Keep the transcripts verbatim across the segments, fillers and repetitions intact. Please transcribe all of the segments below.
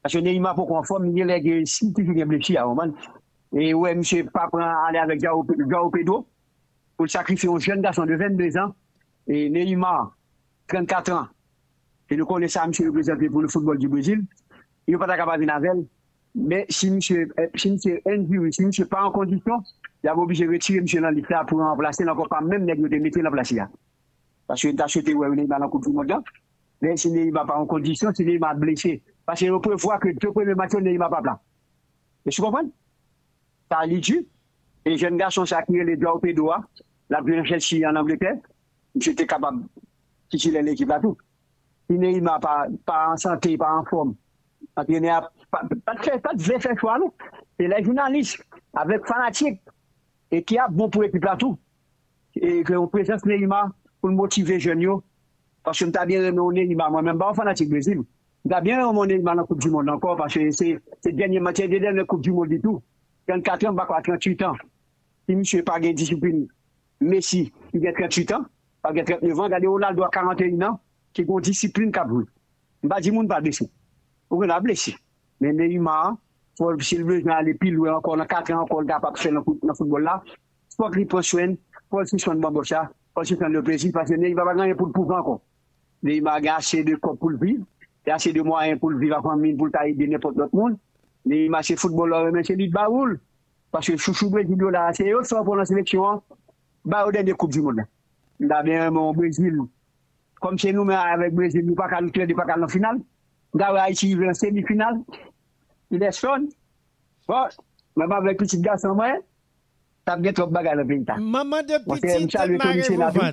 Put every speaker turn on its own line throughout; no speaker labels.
Parce que Neymar, pour qu'on forme, il est si tu es blessé à un moment. Et ouais, monsieur, pas prendre aller avec Jao Pedro pour sacrifier un jeune garçon de vingt-deux ans. Et Neymar, trente-quatre ans. Et nous connaissons ça, monsieur, représenté pour le football du Brésil. Il n'est pas capable de venir avec. Mais si monsieur, si monsieur injury, si monsieur pas en condition, il a obligé de retirer monsieur dans l'état pour remplacer, encore pas même nègre de mettre dans place. Parce que tu as souhaité ouais, Neymar dans la Coupe du Monde. Mais si Neymar pas en condition, si Neymar blessé. Parce qu'on peut voir que deux premiers matchs, Neymar pas plein. Et tu comprends? Ça a l'issue. Et les jeunes garçons, ça a créé les doigts au Pedro, la plus Chelsea en Angleterre. J'étais capable de titiller l'équipe à tout. Si Neymar pas, pas en santé, pas en forme, entraîneur, pas, pas, pas, pas de vrai faire choix, non. C'est les journalistes, avec fanatiques, et qui a bon pour l'équipe à tout. Et qu'on présente Neymar pour motiver les jeunes. Parce que je t'ai bien aimé Neymar, moi-même, pas un fanatique Brésil. Je t'ai bien aimé Neymar dans la Coupe du Monde encore, parce que c'est le dernier match de la Coupe du Monde du tout. trente-quatre ans, pas trente-huit ans. Si monsieur pas de discipline, Messi, il a trente-huit ans, pas trente-neuf ans, regardez Ronaldo à quarante et un ans, qui a une discipline qui a brûlé. Je ne vais pas dire que pas blessé. On a blessé. Mais Neymar, s'il veut aller plus loin encore, dans quatre ans encore, capable de faire dans le football là, il faut qu'il prenne soin, il faut qu'il soit bon ça, il faut qu'il prenne le plaisir, parce que Neymar va pas gagner pour le pouvoir encore. Neymar a assez de corps pour le vivre, il a assez de moyens pour le vivre à famille, pour le aider n'importe l'autre monde. Neymar, c'est footballeur, mais c'est lui de baoul. Parce que chouchou Brésil là, c'est eux qui sont pour la sélection, bah, au dernier Coupe du Monde. Il a bien mon Brésil. Comme c'est nous, mais avec Brésil, nous pas qu'à nous tuer, pas qu'à la finale. D'ailleurs, Haïti, il veut en semi-finale. Il est sonne. Bon, même avec petit garçon, moi, ça me fait trop de bagages dans le pays.
Maman de petite, marée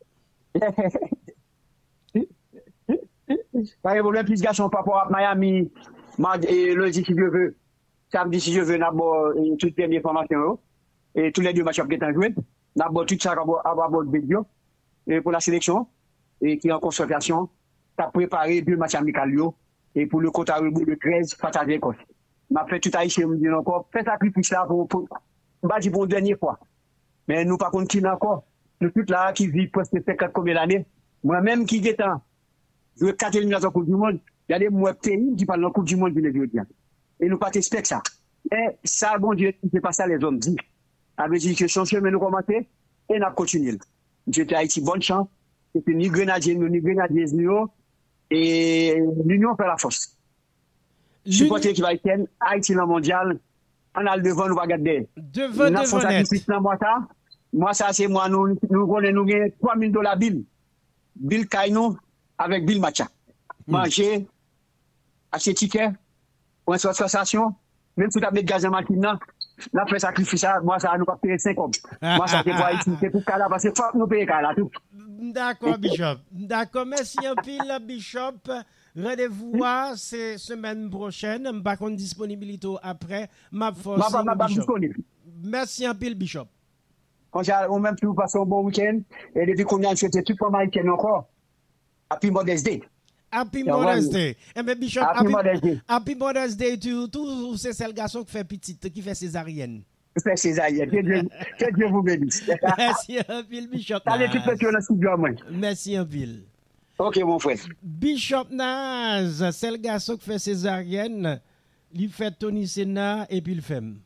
Par exemple, le petit garçon, par rapport à Miami, lundi, si je veux, samedi, si je veux, d'abord, toutes les informations, et tous les deux matchs qui sont joués. D'abord, tout ça à bord de vidéo, et pour la sélection, et qui est en consultation, tu as préparé deux matchs amicaux, et pour le compte à rebours de treize, face à l'Écosse. M'a fait tout haïtien, me dit encore, fais sacrifice là pour, pour, pour, pour une dernière fois. Mais nous, par contre, qui encore, nous, tous là, qui vivent presque cinquante combien d'années, moi-même qui est en, je veux quatre éliminations Coupe du Monde, il y a des mois pays qui parlent de la Coupe du Monde, je le dis. Et nous, pas respecter ça. Et ça, bon Dieu, c'est pas ça les hommes disent. Avec dit que son chemin nous commencer, et nous continuons. J'étais à Haïti, bonne chance. C'est ni grenadier, ni grenadier, et l'Union fait la force. Supporter qui va être Haïti dans le mondial, on a le devant, nous va garder.
Devant, devant net.
Moi, ça, moi, ça, c'est moi, nous, nous, connaissons, nous, trois mille dollars bill. Bill Kaino avec Bill Macha. Manger, acheter ticket, pour une association, même si tu as mis gaz en machine, là, fait sacrifice, moi, ça, nous va payer cinq hommes. Moi, ça, c'est pour Haïti, c'est pour Kala, parce que faut que nous payer Kala, tout.
D'accord, Bishop. D'accord, merci un pile, Bishop. Rendez-vous à c'est semaine prochaine. Je ne sais pas de disponibilité après. Ma force. Merci un pile, Bishop.
Quand on même plus passer un bon week-end, et depuis qu'on a souhaité tout le monde encore. Happy Mother's Day.
Happy Mother's Day. Eh bien, Bishop,
Happy Mother's Day.
Happy Mother's Day, tout, c'est celle garçon qui fait petite, qui fait césarienne.
C'est césarienne. Que Dieu, que Dieu vous bénisse.
Merci un pile, Bishop.
Allez, tout le monde studio, moi.
Merci un pile.
Ok, mon frère.
Bishop Naz, c'est le garçon qui fait césarienne, il fait Tony Senna et puis il fait.